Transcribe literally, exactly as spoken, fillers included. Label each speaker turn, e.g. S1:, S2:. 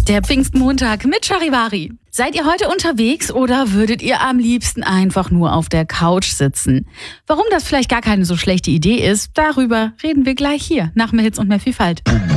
S1: Der Pfingstmontag mit Charivari. Seid ihr heute unterwegs oder würdet ihr am liebsten einfach nur auf der Couch sitzen? Warum das vielleicht gar keine so schlechte Idee ist, darüber reden wir gleich hier nach mehr Hits und mehr Vielfalt.